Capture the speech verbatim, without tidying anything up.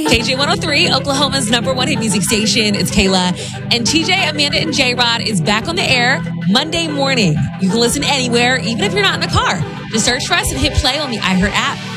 K J one oh three, Oklahoma's number one hit music station. It's Kayla. And T J, Amanda, and J-Rod is back on the air Monday morning. You can listen anywhere, even if you're not in the car. Just search for us and hit play on the iHeart app.